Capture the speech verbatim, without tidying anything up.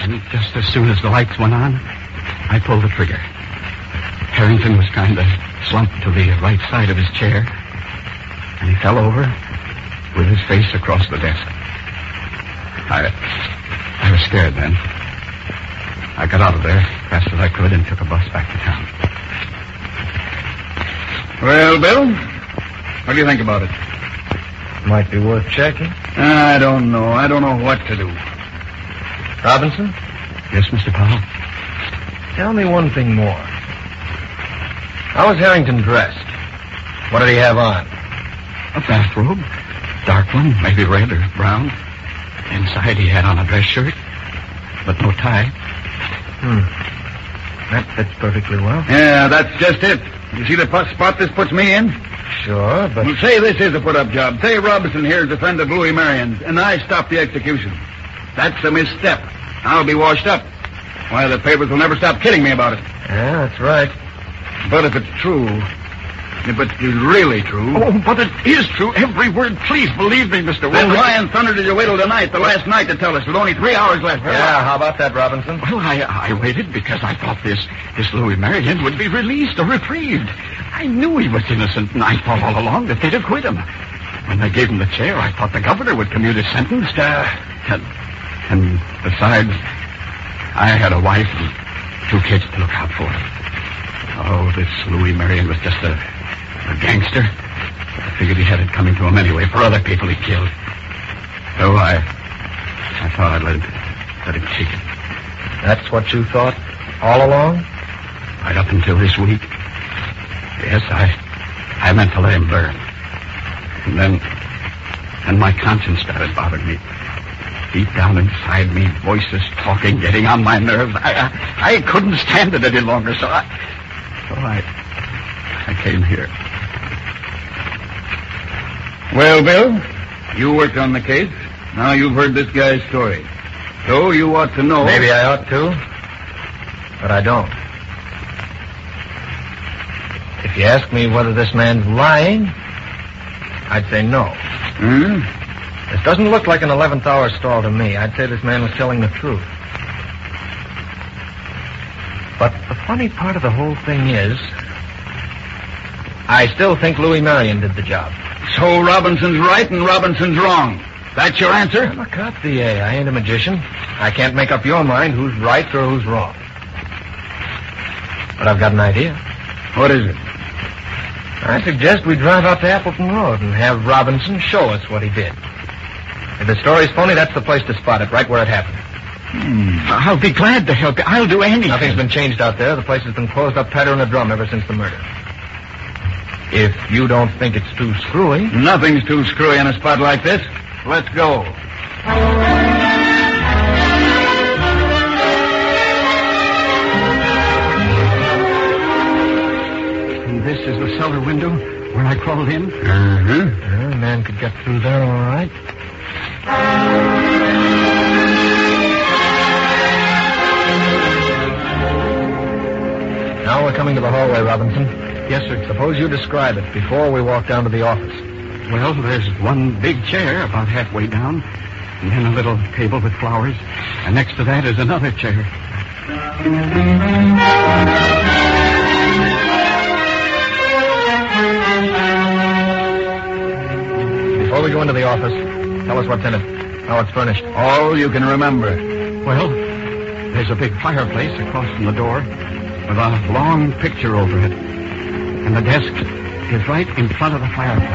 And just as soon as the lights went on, I pulled the trigger. Harrington was kind of slumped to the right side of his chair, and he fell over with his face across the desk. I, I was scared then. I got out of there as fast as I could and took a bus back to town. Well, Bill, what do you think about it? Might be worth checking. I don't know. I don't know what to do. Robinson? Yes, Mister Powell? Tell me one thing more. How was Harrington dressed? What did he have on? A bathrobe. Dark one, maybe red or brown. Inside he had on a dress shirt, but no tie. Hmm. That fits perfectly well. Yeah, that's just it. You see the put- spot this puts me in? Sure, but... Well, say this is a put-up job. Say Robinson here is a friend of Louis Marion's, and I stopped the execution. That's a misstep. I'll be washed up. Why, the papers will never stop kidding me about it. Yeah, that's right. But if it's true, if it's really true... Oh, but it is true. Every word. Please believe me, Mister Then Wilson. why in thunder did you wait till tonight, the last night, to tell us? With only three hours left. Yeah, how about that, Robinson? Well, I, I waited because I thought this, this Louis Marion would be released or reprieved. I knew he was innocent, and I thought all along that they'd acquit him. When they gave him the chair, I thought the governor would commute his sentence. Uh, and, and besides, I had a wife and two kids to look out for. Oh, this Louis Marion was just a, a gangster. I figured he had it coming to him anyway for other people he killed. So I, I thought I'd let him, let him take it. That's what you thought all along? Right up until this week. Yes, I, I meant to let him burn. And then, then my conscience started bothering me. Deep down inside me, voices talking, getting on my nerves. I, I, I couldn't stand it any longer, so I, so I, I came here. Well, Bill, you worked on the case. Now you've heard this guy's story. So you ought to know... Maybe I ought to, but I don't. If you ask me whether this man's lying, I'd say no. Hmm? This doesn't look like an eleventh hour stall to me. I'd say this man was telling the truth. But the funny part of the whole thing is, I still think Louis Marion did the job. So Robinson's right and Robinson's wrong. That's your answer? I'm a cop, D A. I ain't a magician. I can't make up your mind who's right or who's wrong. But I've got an idea. What is it? I suggest we drive out to Appleton Road and have Robinson show us what he did. If the story's phony, that's the place to spot it, right where it happened. Hmm. I'll be glad to help you. I'll do anything. Nothing's been changed out there. The place has been closed up tighter than a drum ever since the murder. If you don't think it's too screwy... Nothing's too screwy in a spot like this. Let's go. And this is the cellar window where I crawled in? Uh-huh. Yeah, a man could get through there all right. Now we're coming to the hallway, Robinson. Yes, sir. Suppose you describe it before we walk down to the office. Well, there's one big chair about halfway down, and then a little table with flowers, and next to that is another chair. Before we go into the office, tell us what's in it, how it's furnished. All you can remember. Well, there's a big fireplace across from the door with a long picture over it. And the desk is right in front of the fireplace.